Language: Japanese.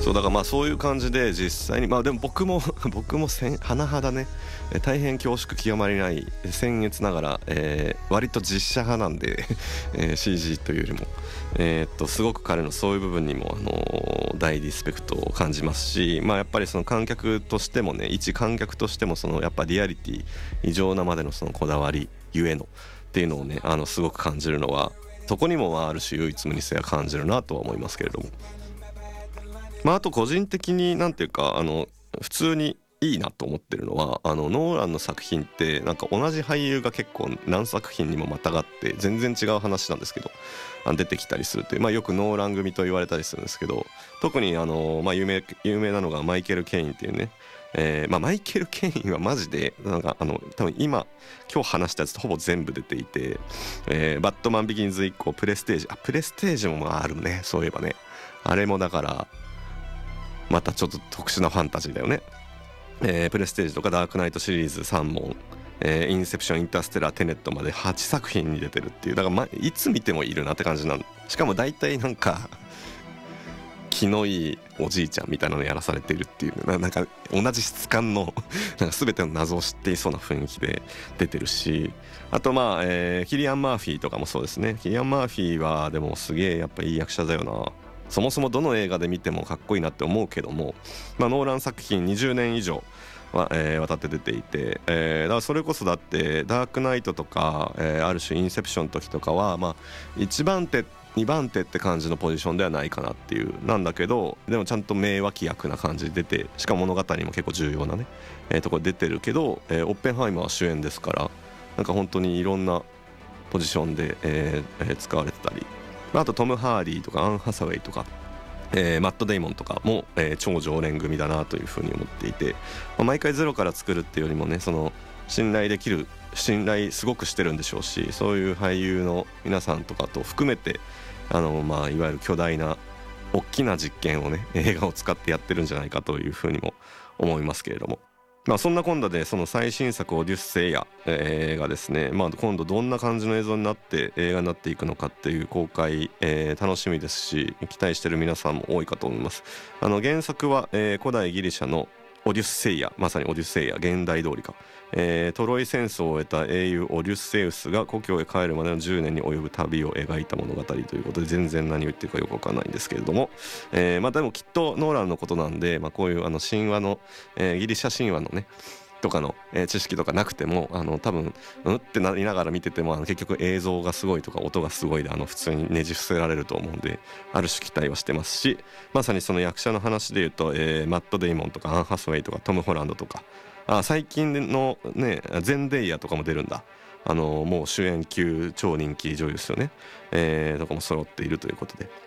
そうだからまあそういう感じで実際にまあでも僕も甚だね大変恐縮極まりない僭越ながら、割と実写派なんでCG というよりも、すごく彼のそういう部分にも、大リスペクトを感じますし、まあやっぱりその観客としてもね一観客としてもそのやっぱリアリティ異常なまでのそのこだわりゆえのっていうのをねすごく感じるのはそこにもある種唯一無二性は感じるなとは思いますけれども、まああと個人的になんていうか普通にいいなと思ってるのはノーランの作品ってなんか同じ俳優が結構何作品にもまたがって全然違う話なんですけど出てきたりするという、まあ、よくノーラン組と言われたりするんですけど、特にまあ、有名なのがマイケル・ケインっていうね、まあ、マイケル・ケインはマジでなんか多分今日話したやつとほぼ全部出ていて、バットマンビギンズ以降プレステージもまああるね、そういえばね、あれもだからまたちょっと特殊なファンタジーだよね。プレステージとかダークナイトシリーズ3本、インセプション、インターステラー、テネットまで8作品に出てるっていう、だから、いつ見てもいるなって感じなんしかも大体なんか気のいいおじいちゃんみたいなのやらされているっていうなんか同じ質感のなんか全ての謎を知っていそうな雰囲気で出てるし、あとまあ、キリアン・マーフィーとかもそうですね。キリアン・マーフィーはでもすげえやっぱいい役者だよな。そもそもどの映画で見てもかっこいいなって思うけども、まあ、ノーラン作品20年以上は、渡って出ていて、だからそれこそだってダークナイトとか、ある種インセプションの時とかはまあ1番手2番手って感じのポジションではないかなっていうなんだけど、でもちゃんと名脇役な感じで出て、しかも物語にも結構重要なね、ところで出てるけど、オッペンハイマーは主演ですから、なんか本当にいろんなポジションで、使われてたり、あとトム・ハーディとかアン・ハサウェイとか、マット・デイモンとかも、超常連組だなというふうに思っていて、まあ、毎回ゼロから作るっていうよりもね、その信頼すごくしてるんでしょうし、そういう俳優の皆さんとかと含めてまあいわゆる巨大な大きな実験をね映画を使ってやってるんじゃないかというふうにも思いますけれども、まあそんな今度でその最新作オデュッセイヤ、がですね、まあ今度どんな感じの映像になって映画になっていくのかっていう公開、楽しみですし期待してる皆さんも多いかと思います。原作は、古代ギリシャのオデュッセイヤ、まさにオデュッセイヤ現代通りか、トロイ戦争を終えた英雄オデュッセウスが故郷へ帰るまでの10年に及ぶ旅を描いた物語ということで、全然何を言ってるかよく分かんないんですけれども、まあでもきっとノーランのことなんで、まあ、こういう神話の、ギリシャ神話のねとかの、知識とかなくても多分ってなりながら見てても結局映像がすごいとか音がすごいで普通にねじ伏せられると思うんで、ある種期待はしてますし、まさにその役者の話でいうと、マット・デイモンとかアン・ハスウェイとかトム・ホランドとか、最近のねゼンデイヤとかも出るんだ。もう主演級超人気女優ですよね、とかも揃っているということで、